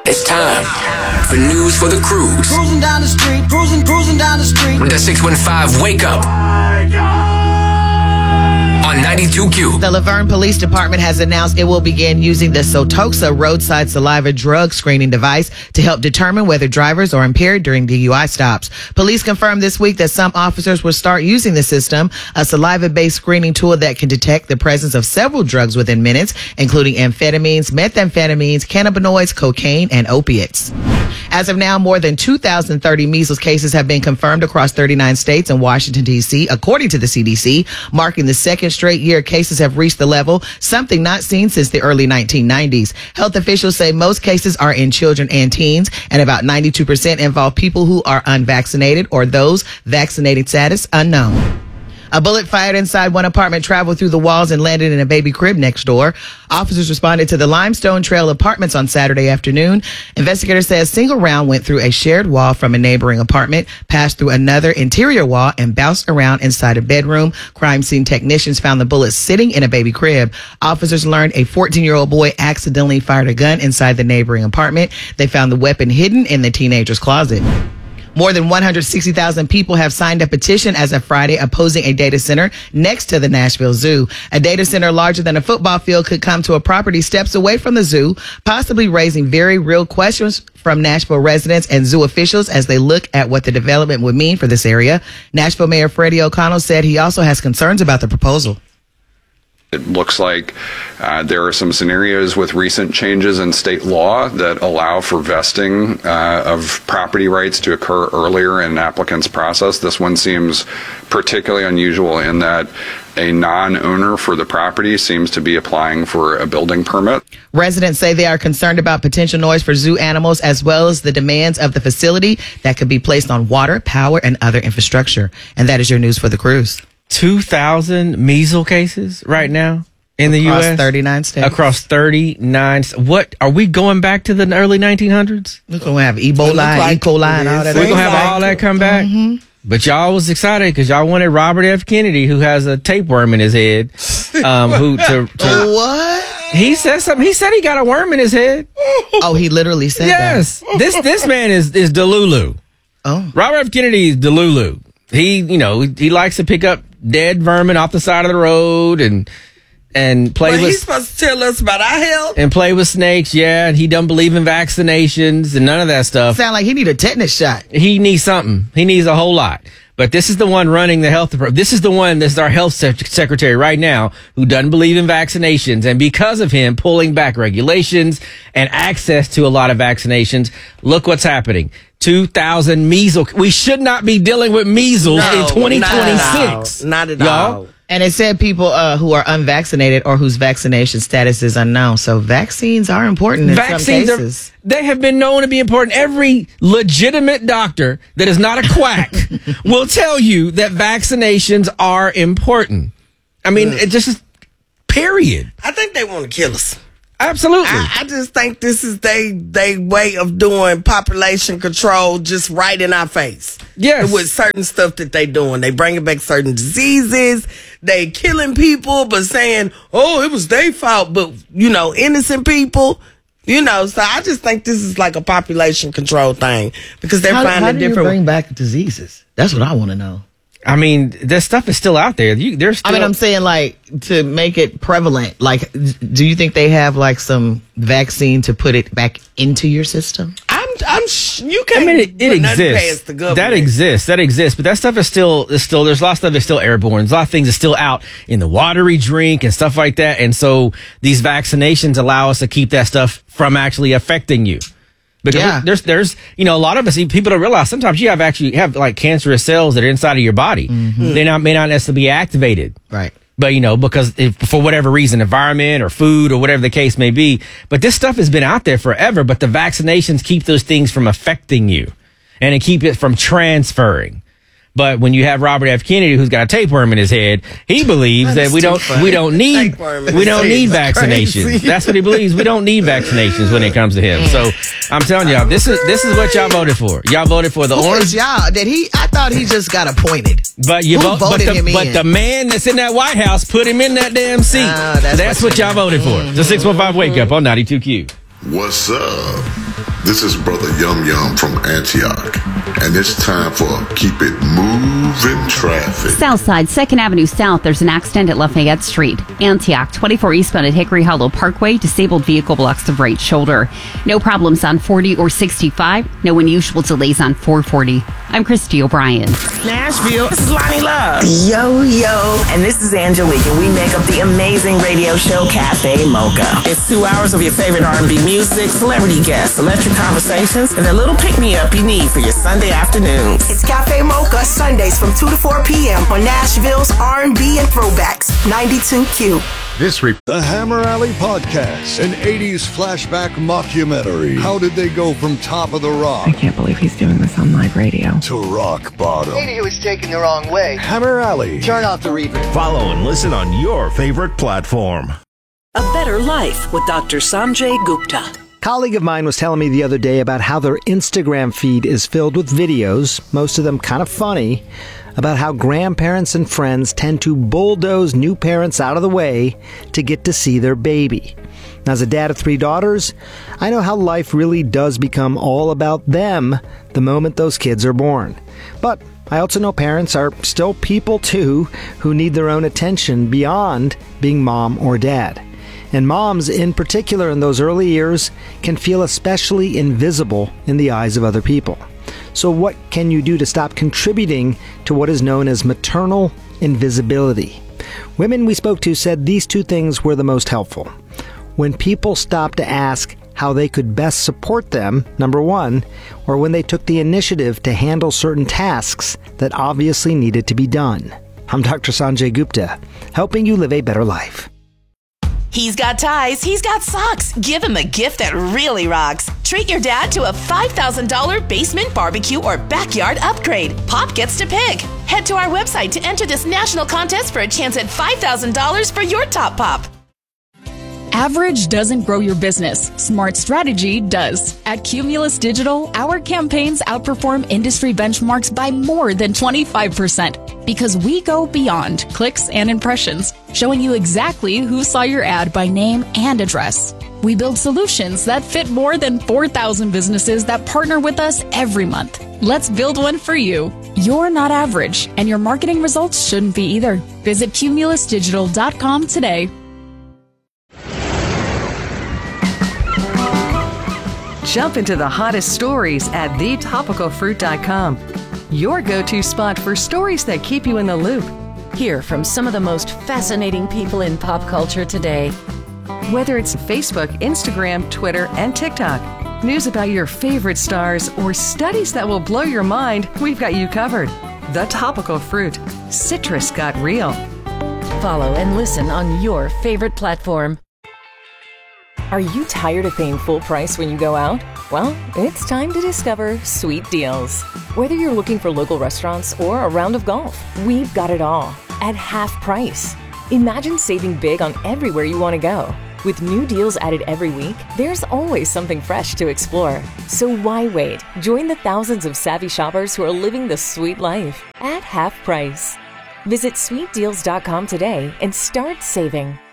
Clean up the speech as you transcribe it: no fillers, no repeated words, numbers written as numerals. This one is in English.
It's time for News for the Cruise. Cruising down the street, cruising down the street. With the 615 Wake Up. On 92Q. The Laverne Police Department has announced it will begin using the Sotoxa roadside saliva drug screening device to help determine whether drivers are impaired during DUI stops. Police confirmed this week that some officers will start using the system, a saliva-based screening tool that can detect the presence of several drugs within minutes, including amphetamines, methamphetamines, cannabinoids, cocaine, and opiates. As of now, more than 2,030 measles cases have been confirmed across 39 states and Washington, D.C., according to the CDC, marking the second straight year cases have reached the level, something not seen since the early 1990s. Health officials say most cases are in children and teens, and about 92% involve people who are unvaccinated or those vaccinated status unknown. A bullet fired inside one apartment traveled through the walls and landed in a baby crib next door. Officers responded to the Limestone Trail Apartments on Saturday afternoon. Investigators say a single round went through a shared wall from a neighboring apartment, passed through another interior wall, and bounced around inside a bedroom. Crime scene technicians found the bullet sitting in a baby crib. Officers learned a 14-year-old boy accidentally fired a gun inside the neighboring apartment. They found the weapon hidden in the teenager's closet. More than 160,000 people have signed a petition as of Friday opposing a data center next to the Nashville Zoo. A data center larger than a football field could come to a property steps away from the zoo, possibly raising very real questions from Nashville residents and zoo officials as they look at what the development would mean for this area. Nashville Mayor Freddie O'Connell said he also has concerns about the proposal. It looks like there are some scenarios with recent changes in state law that allow for vesting of property rights to occur earlier in an applicant's process. This one seems particularly unusual in that a non-owner for the property seems to be applying for a building permit. Residents say they are concerned about potential noise for zoo animals as well as the demands of the facility that could be placed on water, power, and other infrastructure. And that is your News for the Cruise. 2,000 measles cases right now in the U.S. Across 39 states. Across 39. What, are we going back to the early 1900s? We're going to have Ebola, E. coli, and all that. We're going to have all that come back? Mm-hmm. But y'all was excited because y'all wanted Robert F. Kennedy, who has a tapeworm in his head. What? He said something. He said he got a worm in his head. Oh, he literally said that? Yes. This man is Delulu. Oh. Robert F. Kennedy is Delulu. He likes to pick up dead vermin off the side of the road and play with. He's supposed to tell us about our health and play with snakes. Yeah, and he doesn't believe in vaccinations and none of that stuff. Sound like he need a tetanus shot. He needs something. He needs a whole lot. But this is the one running the health department. This is our health secretary right now who doesn't believe in vaccinations, and because of him pulling back regulations and access to a lot of vaccinations, look what's happening. 2,000 measles. We should not be dealing with measles in 2026. Not at all. And it said people who are unvaccinated or whose vaccination status is unknown. So vaccines are important in some cases. They have been known to be important. Every legitimate doctor that is not a quack will tell you that vaccinations are important. I mean, it just is, period. I think they want to kill us. Absolutely. I just think this is they way of doing population control just right in our face. Yes. With certain stuff that they doing. They bringing back certain diseases. They killing people, but saying, oh, it was their fault. But, innocent people, so I just think this is like a population control thing because they're finding different. How do you bring back diseases? That's what I want to know. I mean, that stuff is still out there. I'm saying, like, to make it prevalent. Like, do you think they have like some vaccine to put it back into your system? You can't. I mean, it exists. That exists. But that stuff is still. There's a lot of stuff that's still airborne. There's a lot of things that's still out in the water we drink and stuff like that. And so these vaccinations allow us to keep that stuff from actually affecting you. Because there's a lot of us, people don't realize sometimes you have like cancerous cells that are inside of your body. Mm-hmm. They may not necessarily be activated. Right. But, because for whatever reason, environment or food or whatever the case may be. But this stuff has been out there forever, but the vaccinations keep those things from affecting you and keep it from transferring. But when you have Robert F. Kennedy, who's got a tapeworm in his head, he believes that we don't need vaccinations. That's what he believes. We don't need vaccinations when it comes to him. So I'm telling y'all, this is what y'all voted for. Y'all voted for the orange. Y'all? I thought he just got appointed. But the man that's in that White House put him in that damn seat. That's what y'all voted for. The 615 Wake Up on 92Q. What's up? This is Brother Yum Yum from Antioch, and it's time for Keep It Moving Traffic. Southside, 2nd Avenue South, there's an accident at Lafayette Street. Antioch, 24 eastbound at Hickory Hollow Parkway, disabled vehicle blocks the right shoulder. No problems on 40 or 65, no unusual delays on 440. I'm Christy O'Brien. Nashville, this is Lonnie Love. Yo, and this is Angelique, and we make up the amazing radio show Cafe Mocha. It's 2 hours of your favorite R&B music, celebrity guests, electric conversations, and a little pick-me-up you need for your Sunday afternoons. It's Cafe Mocha, Sundays from 2 to 4 p.m. on Nashville's R&B and Throwbacks, 92Q. The Hammer Alley Podcast, an 80s flashback mockumentary. How did they go from top of the rock? I can't believe he's doing this on live radio. To rock bottom. Maybe he was taken the wrong way. Hammer Alley. Turn off the replay. Follow and listen on your favorite platform. A Better Life with Dr. Sanjay Gupta. A colleague of mine was telling me the other day about how their Instagram feed is filled with videos, most of them kind of funny, about how grandparents and friends tend to bulldoze new parents out of the way to get to see their baby. Now, as a dad of 3 daughters, I know how life really does become all about them the moment those kids are born. But I also know parents are still people too who need their own attention beyond being mom or dad. And moms, in particular in those early years, can feel especially invisible in the eyes of other people. So what can you do to stop contributing to what is known as maternal invisibility? Women we spoke to said these 2 things were the most helpful. When people stopped to ask how they could best support them, number 1, or when they took the initiative to handle certain tasks that obviously needed to be done. I'm Dr. Sanjay Gupta, helping you live a better life. He's got ties, he's got socks. Give him a gift that really rocks. Treat your dad to a $5,000 basement barbecue or backyard upgrade. Pop gets to pick. Head to our website to enter this national contest for a chance at $5,000 for your top pop. Average doesn't grow your business. Smart strategy does. At Cumulus Digital, our campaigns outperform industry benchmarks by more than 25% because we go beyond clicks and impressions, showing you exactly who saw your ad by name and address. We build solutions that fit more than 4,000 businesses that partner with us every month. Let's build one for you. You're not average, and your marketing results shouldn't be either. Visit cumulusdigital.com today. Jump into the hottest stories at thetopicalfruit.com. Your go-to spot for stories that keep you in the loop. Hear from some of the most fascinating people in pop culture today. Whether it's Facebook, Instagram, Twitter, and TikTok, news about your favorite stars, or studies that will blow your mind, we've got you covered. The Topical Fruit. Citrus got real. Follow and listen on your favorite platform. Are you tired of paying full price when you go out? Well, it's time to discover Sweet Deals. Whether you're looking for local restaurants or a round of golf, we've got it all at half price. Imagine saving big on everywhere you want to go. With new deals added every week, there's always something fresh to explore. So why wait? Join the thousands of savvy shoppers who are living the sweet life at half price. Visit sweetdeals.com today and start saving.